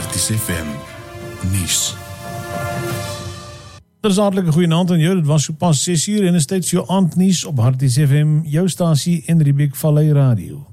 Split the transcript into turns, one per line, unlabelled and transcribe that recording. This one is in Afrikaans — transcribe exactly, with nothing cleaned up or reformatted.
Harties F M nuus.
Dit is hartelike goeienaand aan jou, dit was so pas ses uur en is tyd vir jou aandnuus op Harties F M, jou stasie en Riebeek Vallei Radio.